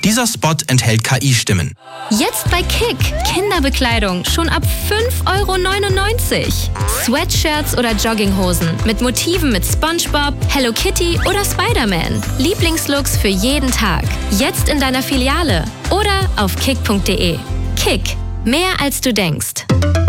Dieser Spot enthält KI-Stimmen. Jetzt bei Kick. Kinderbekleidung schon ab 5,99 €. Sweatshirts oder Jogginghosen mit Motiven mit SpongeBob, Hello Kitty oder Spider-Man. Lieblingslooks für jeden Tag. Jetzt in deiner Filiale oder auf kick.de. Kick. Mehr als du denkst.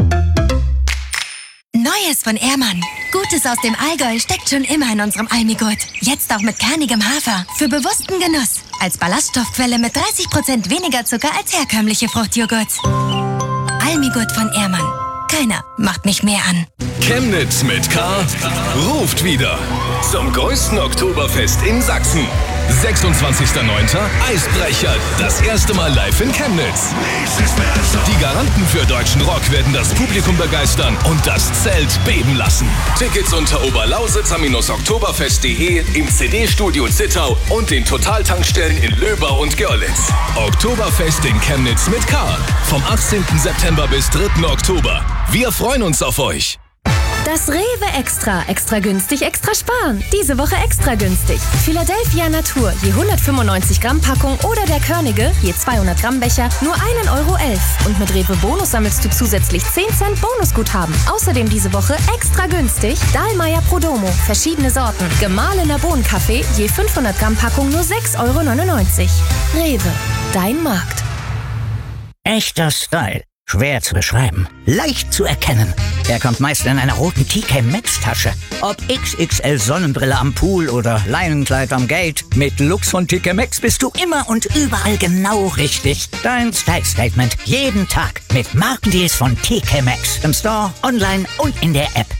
Neues von Ehrmann. Gutes aus dem Allgäu steckt schon immer in unserem Almigurt. Jetzt auch mit kernigem Hafer. Für bewussten Genuss. Als Ballaststoffquelle mit 30% weniger Zucker als herkömmliche Fruchtjoghurts. Almigurt von Ehrmann. Keiner macht mich mehr an. Chemnitz mit K ruft wieder zum größten Oktoberfest in Sachsen. 26.09. Eisbrecher, das erste Mal live in Chemnitz. Die Garanten für deutschen Rock werden das Publikum begeistern und das Zelt beben lassen. Tickets unter oberlausitzer-oktoberfest.de, im CD-Studio Zittau und den Totaltankstellen in Löbau und Görlitz. Oktoberfest in Chemnitz mit K. Vom 18. September bis 3. Oktober. Wir freuen uns auf euch. Das Rewe Extra. Extra günstig, extra sparen. Diese Woche extra günstig. Philadelphia Natur, je 195 Gramm Packung oder der Körnige, je 200 Gramm Becher, nur 1,11 €. Und mit Rewe Bonus sammelst du zusätzlich 10 Cent Bonusguthaben. Außerdem diese Woche extra günstig Dahlmeier Prodomo, verschiedene Sorten. Gemahlener Bohnenkaffee, je 500 Gramm Packung, nur 6,99 €. Rewe, dein Markt. Echter Style. Schwer zu beschreiben, leicht zu erkennen. Er kommt meist in einer roten TK Maxx Tasche. Ob XXL Sonnenbrille am Pool oder Leinenkleid am Gate, mit Lux von TK Maxx bist du immer und überall genau richtig. Dein Style Statement jeden Tag mit Markendeals von TK Maxx. Im Store, online und in der App.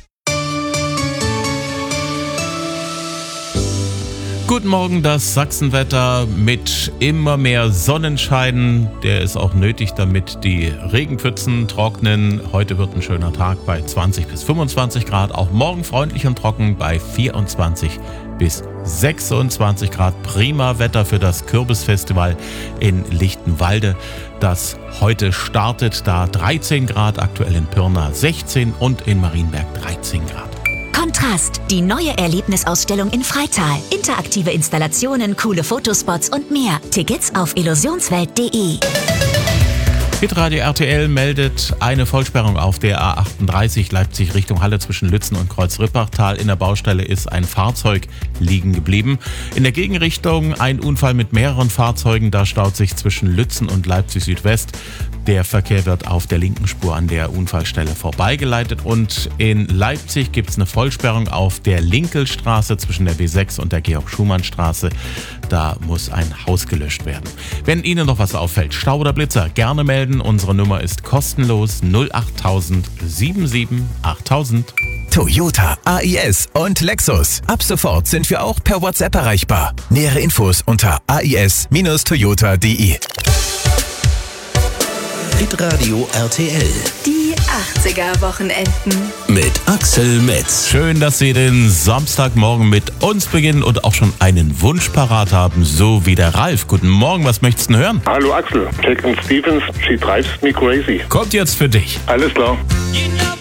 Guten Morgen, das Sachsenwetter mit immer mehr Sonnenschein. Der ist auch nötig, damit die Regenpfützen trocknen. Heute wird ein schöner Tag bei 20 bis 25 Grad. Auch morgen freundlich und trocken bei 24 bis 26 Grad. Prima Wetter für das Kürbisfestival in Lichtenwalde, das heute startet. Da 13 Grad, aktuell in Pirna 16 und in Marienberg 13 Grad. Kontrast, die neue Erlebnisausstellung in Freital. Interaktive Installationen, coole Fotospots und mehr. Tickets auf illusionswelt.de. Hitradio RTL meldet eine Vollsperrung auf der A38 Leipzig Richtung Halle zwischen Lützen und Kreuz-Rippachtal. In der Baustelle ist ein Fahrzeug liegen geblieben. In der Gegenrichtung ein Unfall mit mehreren Fahrzeugen. Da staut sich zwischen Lützen und Leipzig Südwest. Der Verkehr wird auf der linken Spur an der Unfallstelle vorbeigeleitet. Und in Leipzig gibt es eine Vollsperrung auf der Linkelstraße zwischen der B6 und der Georg-Schumann-Straße. Da muss ein Haus gelöscht werden. Wenn Ihnen noch was auffällt, Stau oder Blitzer, gerne melden. Unsere Nummer ist kostenlos 08000 77 8000. Toyota, AIS und Lexus. Ab sofort sind wir auch per WhatsApp erreichbar. Nähere Infos unter ais-toyota.de. Hitradio RTL. Die 80er-Wochenenden. Mit Axel Metz. Schön, dass Sie den Samstagmorgen mit uns beginnen und auch schon einen Wunsch parat haben, so wie der Ralf. Guten Morgen, was möchtest du denn hören? Hallo Axel, Jack and Stevens, She Drives Me Crazy. Kommt jetzt für dich. Alles klar. You know